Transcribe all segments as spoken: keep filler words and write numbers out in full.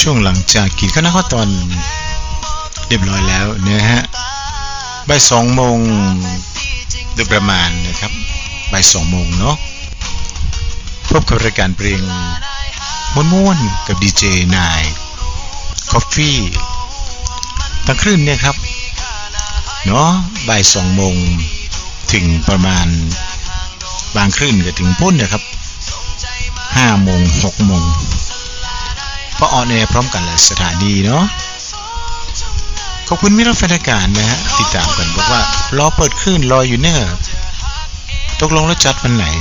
ช่วงหลังจากกินข้าวหน้าข้าวตอนเรียบร้อยแล้วนะฮะบ่ายสองโมงโดยประมาณนะครับบ่ายสองโมงเนาะพบกับรายการเพลงม้วนๆกับดีเจนายคอฟฟี่ตั้งคลื่นเนี่ยครับเนาะบ่ายสองโมงถึงประมาณบางคลื่นก็ถึงพุ่นนะครับห้าโมงหกโมงเพราะออนแอร์พร้อมกันหลายสถานีเนาะขอบคุณมิตรแฟนรายการนะฮะติดตามกันบอกว่ารอเปิดคลื่นรออยู่เนอะตกลงแล้วจัดวันไหน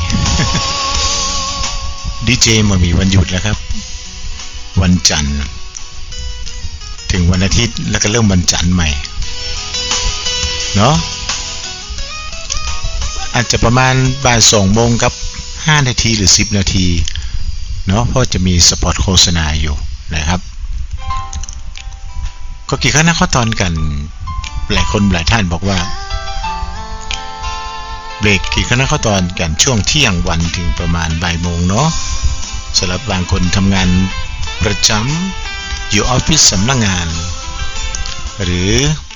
ดีเจมามีวันหยุดแล้วครับวันจันทร์ถึงวันอาทิตย์แล้วก็เริ่มวันจันทร์ใหม่เนาะอาจจะประมาณบ่ายสองโมงกับห้านาทีหรือสิบนาทีเนาะเพราะจะมีสปอตโฆษณาอยู่นะครับก็กี่คณะข้อตอนกันหลายคนหลายท่านบอกว่าเบรกกี่คณะข้อตอนกันช่วงเที่ยงวันถึงประมาณบ่ายโมงเนาะสำหรับบางคนทำงานประจำอยู่ออฟฟิศสำนักงานหรือ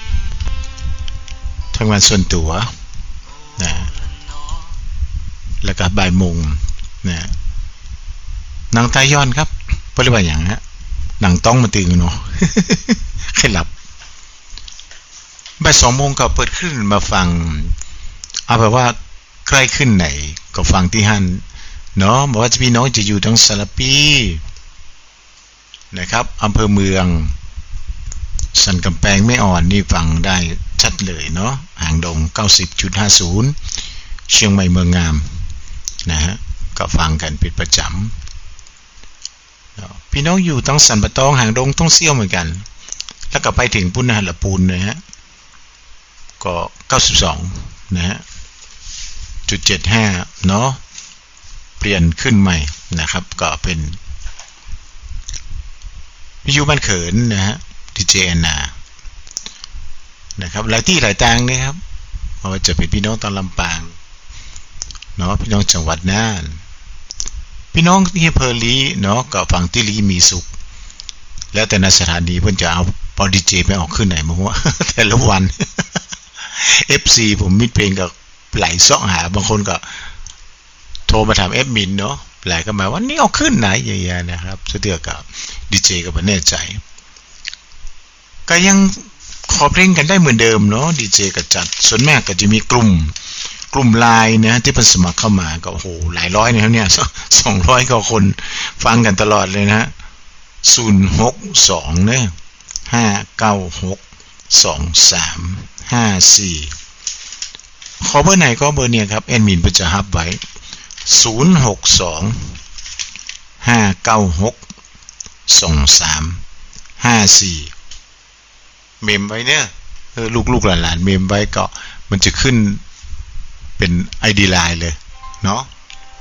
ทำงานส่วนตัวนะแล้วก็บ่ายโมงนะหนังตาย้อนครับเพราะว่าอย่างฮะหนังต้องมาตื่นเนาะแค่หลับบ่ายสองโมงก็เปิดขึ้นมาฟังเอาแบบว่าใกล้ขึ้นไหนก็ฟังที่ฮั่นเนาะบอกว่าจะพี่น้องจะอยู่ทั้งสารปีนะครับอำเภอเมืองสันกำแพงไม่อ่อนนี่ฟังได้ชัดเลยเนาะหางดง เก้าสิบจุดห้าศูนย์ เชียงใหม่เมืองงามนะฮะก็ฟังกันเป็นประจำพี่น้องอยู่ทั้งสันปะตองหางดงต้องเซี่ยวเหมือนกันแล้วก็ไปถึงปุณณะละปูนนะฮะก็เก้าสิบสองนะฮะจุดเจ็ดห้าเนาะเปลี่ยนขึ้นใหม่นะครับก็เป็นวิทยุบ้านเขินนะฮะดีเจแอนนานะครับหลายที่หลายทางนะครับเพราะว่าจะเป็นพี่น้องตอนลำปางเนาะพี่น้องจังหวัดน่านพี่น้องที่อำเภอลีเนาะก็ฟังที่ลีมีสุขแล้วแต่ในสถานีเพิ่นจะเอาปอดีเจไปออกขึ้นไหนมาว่าแต่ละวัน เอฟ ซี ผมมิดเพลงกับไหลซ่องหาบางคนก็โทรมาถามเอฟมินเนาะไหลก็มาว่านี่เอาขึ้นไหนอย่างเงี้ยนะครับเสื้อกับดีเจก็บ่แน่ใจก็ยังขอเพลงกันได้เหมือนเดิมเนาะดีเจก็จัดส่วนมากก็จะมีกลุ่มกลุ่มไลน์นะที่เพิ่นสมัครเข้ามาก็โอ้โหหลายร้อยนะครับเนี่ยสองร้อยกว่าคนฟังกันตลอดเลยนะศูนย์หกสองเนี่ยห้าเก้าหกสองสามห้าสี่ขอเบอร์ไหนก็เบอร์เนี่ยครับแอดมินเพิ่นจะฮับไว้ศูนย์หกสองห้าเก้าหกสองสามห้าสี่เมมไว้เนี่ยเออลูกๆหลานๆเมมไว้ก็มันจะขึ้นเป็น ไอ ดี ไลน์เลยเนาะ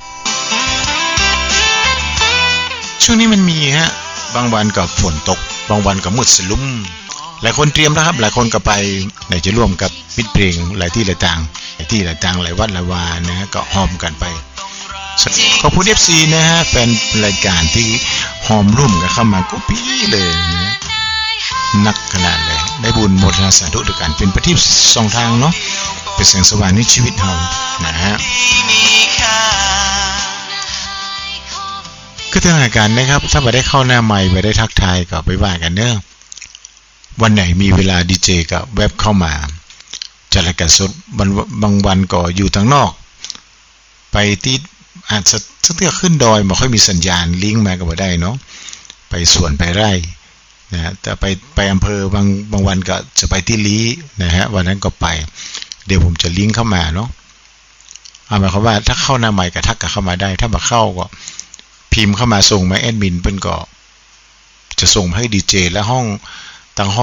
ช่วงนี้มันมีฮะบางวันก็ฝนตกบางวันก็มืดสลุ่มหลายคนเตรียมแล้วครับหลายคนก็ไปไหนจะร่วมกับปิดเพลงหลายที่หลายต่างหลายที่หลายต่างหลายวัดหลายวานะฮะก็หอมกันไปขอบคุณ เอฟ ซี นะฮะแฟนรายการที่หอมร่วมกันเข้ามาก็ปี้เลยนะนักขนาดเลยได้บุญโมทนาสาธุด้วยกันเป็นประทีปสองทางเนาะเป็นแสงสว่างในชีวิตเรานะฮะก็ทางรายการนะครับถ้าไม่ได้เข้าหน้าใหม่ไม่ได้ทักทายก็ไปว่ากันเนอะวันไหนมีเวลาดีเจกับเว็บเข้ามาจัดรายการสดบางวันก็อยู่ทางนอกไปที่อาจจะสักเทื่อขึ้นดอยไม่ค่อยมีสัญญาณลิงก์มาก็บ่ได้เนาะไปสวนไปไร่นะฮะแต่ไปไปอำเภอบางบางวันก็จะไปที่ลีนะฮะวันนั้นก็ไปเดี๋ยวผมจะลิงก์เข้ามาเนาะเอาหมายความว่าถ้าเข้าหน้าใหม่ก็ทักกันเข้ามาได้ถ้าบ่เข้าก็พิมพ์เข้ามาส่งมาแอดมินเพิ่นก็จะส่งให้ดีเจและห้องตั้ง